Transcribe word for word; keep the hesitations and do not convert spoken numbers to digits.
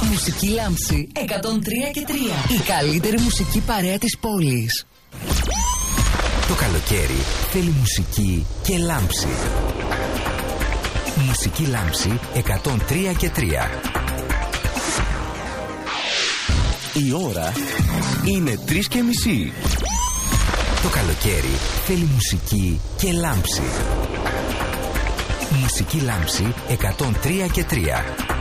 Μουσική Λάμψη εκατόν τρία και τρία. Η καλύτερη μουσική παρέα της πόλης. Το καλοκαίρι θέλει μουσική και λάμψη. Μουσική Λάμψη εκατόν τρία και τρία. Η ώρα είναι τρεις και μισή. Το καλοκαίρι θέλει μουσική και λάμψη. Μουσική Λάμψη εκατόν τρία και τρία.